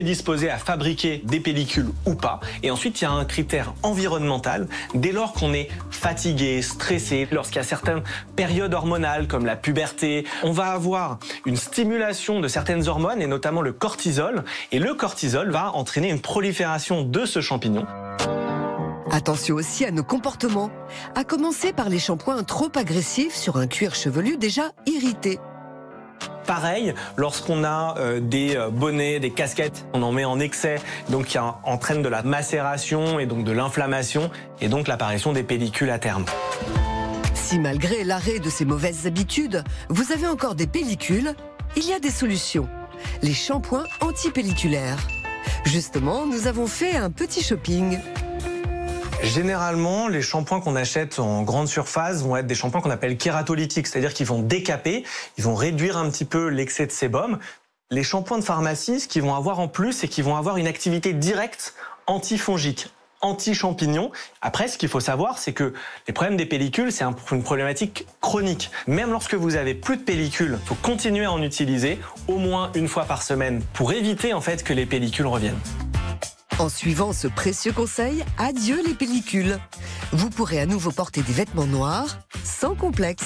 disposé à fabriquer des pellicules ou pas. Et ensuite, il y a un critère environnemental. Dès lors qu'on est fatigué, stressé, lorsqu'il y a certaines périodes hormonales comme la puberté, on va avoir une stimulation de certaines hormones et notamment le cortisol. Et le cortisol va entraîner une prolifération de ce champignon. Attention aussi à nos comportements, à commencer par les shampoings trop agressifs sur un cuir chevelu déjà irrité. Pareil, lorsqu'on a des bonnets, des casquettes, on en met en excès, donc qui entraîne de la macération et donc de l'inflammation et donc l'apparition des pellicules à terme. Si malgré l'arrêt de ces mauvaises habitudes, vous avez encore des pellicules, il y a des solutions. Les shampoings anti-pelliculaires. Justement, nous avons fait un petit shopping. Généralement, les shampoings qu'on achète en grande surface vont être des shampoings qu'on appelle kératolytiques, c'est-à-dire qu'ils vont décaper, ils vont réduire un petit peu l'excès de sébum. Les shampoings de pharmacie, ce qu'ils vont avoir en plus, c'est qu'ils vont avoir une activité directe antifongique, anti-champignon. Après, ce qu'il faut savoir, c'est que les problèmes des pellicules, c'est une problématique chronique. Même lorsque vous avez plus de pellicules, il faut continuer à en utiliser au moins une fois par semaine pour éviter en fait que les pellicules reviennent. En suivant ce précieux conseil, adieu les pellicules. Vous pourrez à nouveau porter des vêtements noirs sans complexe.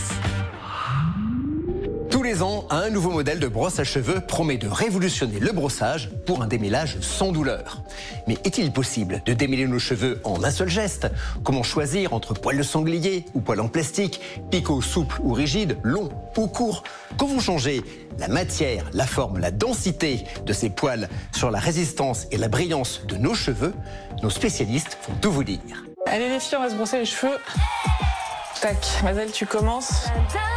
Tous les ans, un nouveau modèle de brosse à cheveux promet de révolutionner le brossage pour un démêlage sans douleur. Mais est-il possible de démêler nos cheveux en un seul geste? Comment choisir entre poils de sanglier ou poils en plastique, picots souples ou rigides, longs ou courts? Quand vous changez la matière, la forme, la densité de ces poils sur la résistance et la brillance de nos cheveux, nos spécialistes vont tout vous dire. Allez les filles, on va se brosser les cheveux. Tac, Mazel, tu commences.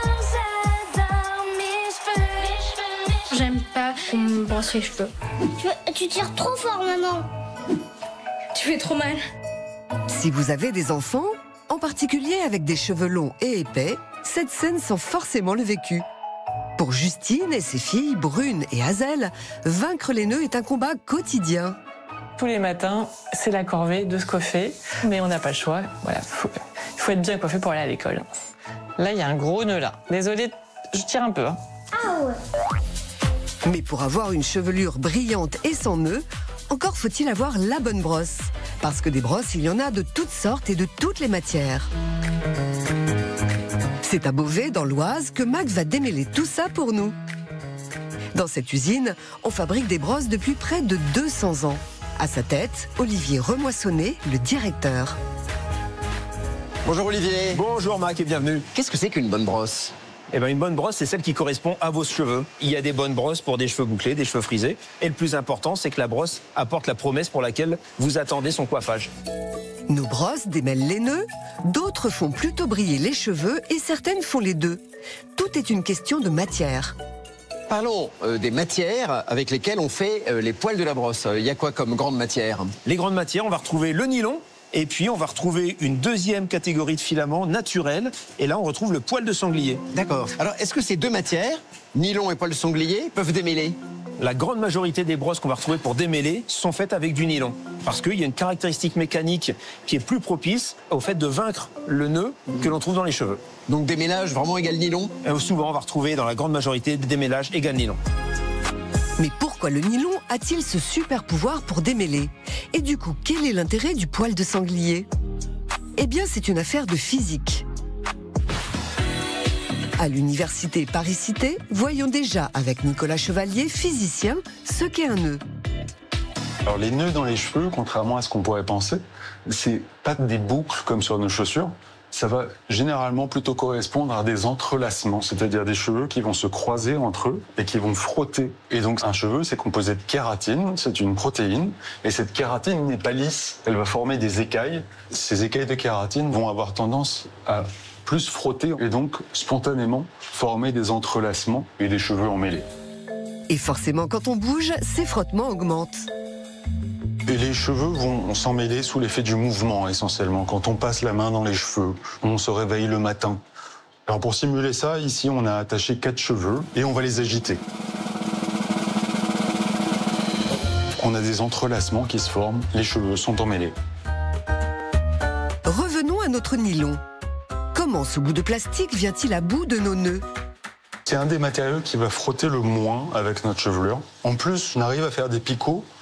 J'aime pas qu'on me brosse les cheveux. Tu tires trop fort, maman. Tu fais trop mal. Si vous avez des enfants, en particulier avec des cheveux longs et épais, cette scène sent forcément le vécu. Pour Justine et ses filles, Brune et Hazel, vaincre les nœuds est un combat quotidien. Tous les matins, c'est la corvée de se coiffer, mais on n'a pas le choix. Voilà, il faut être bien coiffé pour aller à l'école. Là, il y a un gros nœud là. Désolée, je tire un peu. Hein. Ah ouais. Mais pour avoir une chevelure brillante et sans nœuds, encore faut-il avoir la bonne brosse. Parce que des brosses, il y en a de toutes sortes et de toutes les matières. C'est à Beauvais, dans l'Oise, que Max va démêler tout ça pour nous. Dans cette usine, on fabrique des brosses depuis près de 200 ans. À sa tête, Olivier Remoissonnet, le directeur. Bonjour Olivier. Bonjour Mac et bienvenue. Qu'est-ce que c'est qu'une bonne brosse? Eh ben, une bonne brosse, c'est celle qui correspond à vos cheveux. Il y a des bonnes brosses pour des cheveux bouclés, des cheveux frisés. Et le plus important, c'est que la brosse apporte la promesse pour laquelle vous attendez son coiffage. Nos brosses démêlent les nœuds, d'autres font plutôt briller les cheveux et certaines font les deux. Tout est une question de matière. Parlons des matières avec lesquelles on fait les poils de la brosse. Il y a quoi comme grande matière? Les grandes matières, on va retrouver le nylon. Et puis, on va retrouver une deuxième catégorie de filaments naturels. Et là, on retrouve le poil de sanglier. D'accord. Alors, est-ce que ces deux matières, nylon et poil de sanglier, peuvent démêler? La grande majorité des brosses qu'on va retrouver pour démêler sont faites avec du nylon. Parce qu'il y a une caractéristique mécanique qui est plus propice au fait de vaincre le nœud que l'on trouve dans les cheveux. Donc, démêlage vraiment égal nylon? Souvent, on va retrouver dans la grande majorité des démêlages égal nylon. Mais pourquoi le nylon a-t-il ce super pouvoir pour démêler? Et du coup, quel est l'intérêt du poil de sanglier? Eh bien, c'est une affaire de physique. À l'université Paris-Cité, voyons déjà avec Nicolas Chevalier, physicien, ce qu'est un nœud. Alors les nœuds dans les cheveux, contrairement à ce qu'on pourrait penser, c'est pas des boucles comme sur nos chaussures. Ça va généralement plutôt correspondre à des entrelacements, c'est-à-dire des cheveux qui vont se croiser entre eux et qui vont frotter. Et donc un cheveu, c'est composé de kératine, c'est une protéine, et cette kératine n'est pas lisse, elle va former des écailles. Ces écailles de kératine vont avoir tendance à plus frotter et donc spontanément former des entrelacements et des cheveux emmêlés. Et forcément, quand on bouge, ces frottements augmentent. Et les cheveux vont s'emmêler sous l'effet du mouvement essentiellement. Quand on passe la main dans les cheveux, on se réveille le matin. Alors pour simuler ça, ici on a attaché 4 cheveux et on va les agiter. On a des entrelacements qui se forment, les cheveux sont emmêlés. Revenons à notre nylon. Comment ce bout de plastique vient-il à bout de nos nœuds? C'est un des matériaux qui va frotter le moins avec notre chevelure. En plus, on arrive à faire des picots